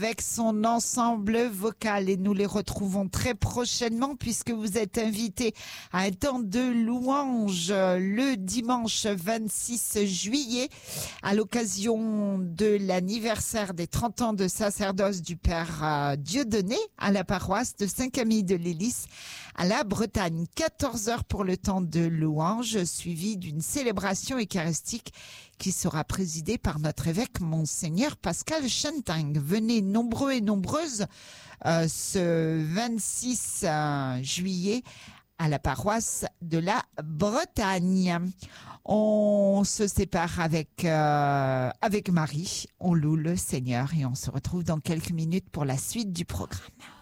avec son ensemble vocal et nous les retrouvons très prochainement puisque vous êtes invités à un temps de louange le dimanche 26 juillet à l'occasion de l'anniversaire des 30 ans de sacerdoce du Père Dieudonné à la paroisse de Saint-Camille de l'Hélice à la Bretagne. 14 heures pour le temps de louange suivi d'une célébration eucharistique qui sera présidée par notre évêque Monseigneur Pascal Chanting. Venez nombreux et nombreuses ce 26 juillet à la paroisse de la Bretagne. On se sépare avec Marie, on loue le Seigneur et on se retrouve dans quelques minutes pour la suite du programme.